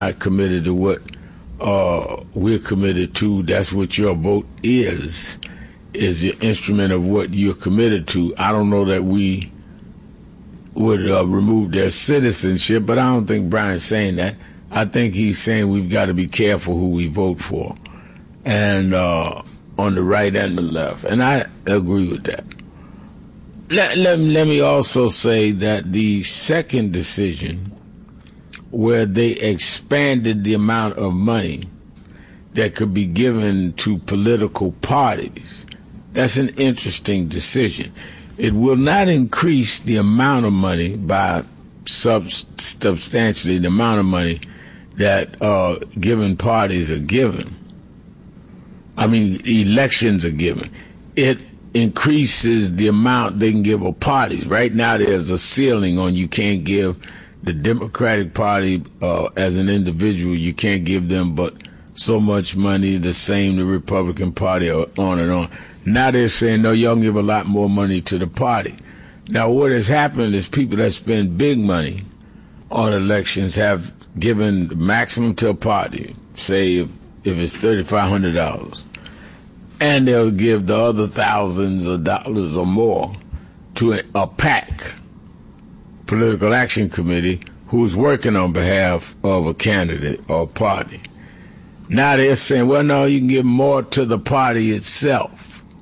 committed to what we're committed to. That's what your vote is the instrument of what you're committed to. I don't know that we would remove their citizenship, but I don't think Brian's saying that. I think he's saying we've got to be careful who we vote for, and on the right and the left, and I agree with that. Let me also say that the second decision, where they expanded the amount of money that could be given to political parties, that's an interesting decision. It will not increase the amount of money by substantially the amount of money that given parties are given. I mean, elections are given. It increases the amount they can give a parties. Right now, there's a ceiling on you can't give the Democratic Party as an individual. You can't give them but so much money. The same the Republican Party, on and on. Now they're saying, no, y'all can give a lot more money to the party. Now what has happened is people that spend big money on elections have given the maximum to a party, say if it's $3,500, and they'll give the other thousands of dollars or more to a PAC, Political Action Committee, who's working on behalf of a candidate or a party. Now they're saying, well, no, you can give more to the party itself.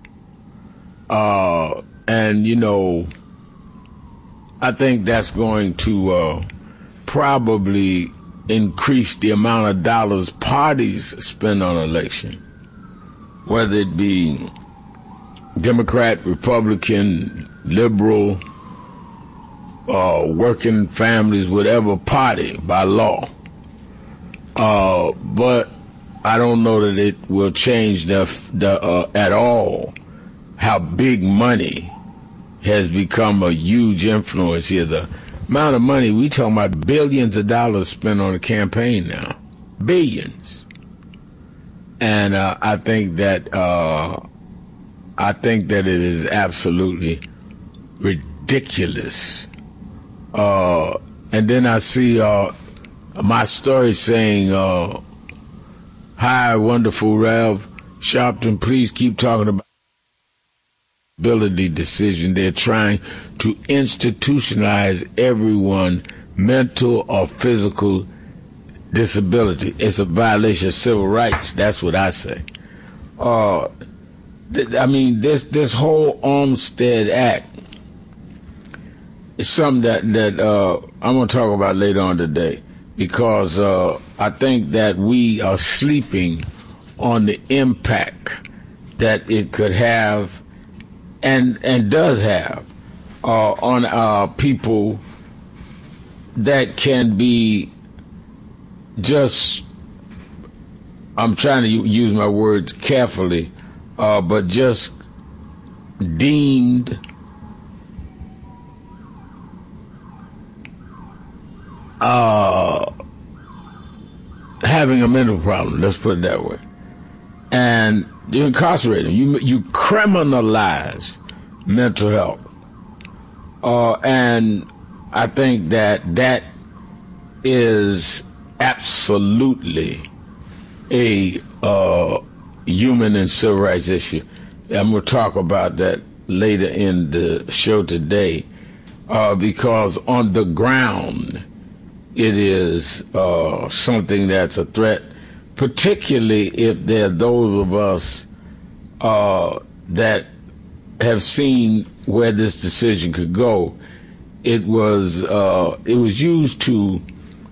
And, you know, I think that's going to probably increase the amount of dollars parties spend on election, whether it be Democrat, Republican, liberal, working families, whatever party by law. But I don't know that it will change at all how big money has become a huge influence here. The amount of money, we talking about billions of dollars spent on a campaign now. Billions. And I think that it is absolutely ridiculous. And then I see my story saying, hi, wonderful Rev Sharpton, please keep talking about ability decision. They're trying to institutionalize everyone mental or physical disability. It's a violation of civil rights. That's what I say. I mean, this whole Olmstead Act is something that I'm going to talk about later on today, because I think that we are sleeping on the impact that it could have and does have on people that can be just, I'm trying to use my words carefully, but just deemed having a mental problem, let's put it that way. And you incarcerate them. You criminalize mental health. And I think that is absolutely a human and civil rights issue. I'm going to talk about that later in the show today, because on the ground it is something that's a threat, particularly if there are those of us that have seen where this decision could go. It was used to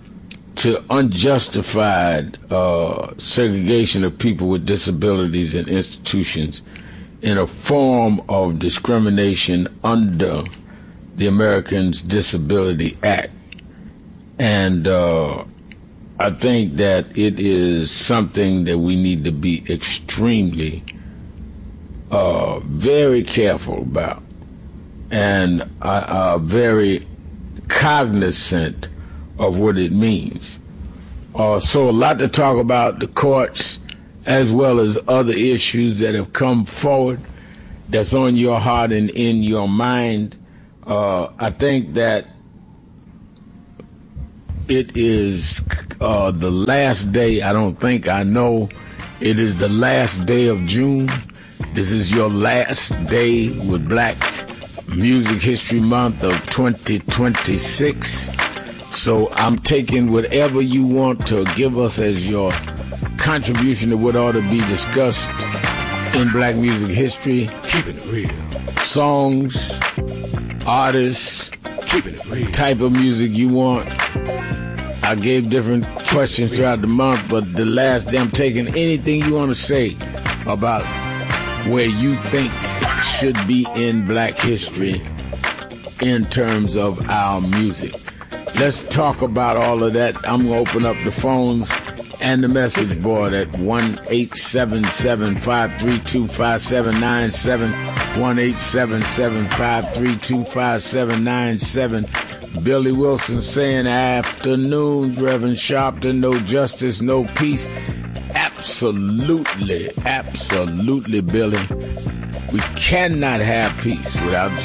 unjustified segregation of people with disabilities in institutions in a form of discrimination under the Americans Disability Act. And I think that it is something that we need to be extremely very careful about, and very cognizant of what it means. So a lot to talk about, the courts, as well as other issues that have come forward that's on your heart and in your mind. I think that It is the last day. I know. It is the last day of June. This is your last day with Black Music History Month of 2026. So I'm taking whatever you want to give us as your contribution to what ought to be discussed in Black music history. Keeping it real. Songs, artists, Keeping it real. type of music you want. I gave different questions throughout the month, but the last day I'm taking anything you want to say about where you think should be in Black history in terms of our music. Let's talk about all of that. I'm going to open up the phones and the message board at 1-877-532-5797, 1-877-532-5797. Billy Wilson saying, afternoons, Reverend Sharpton, no justice, no peace. Absolutely, Billy. We cannot have peace without justice.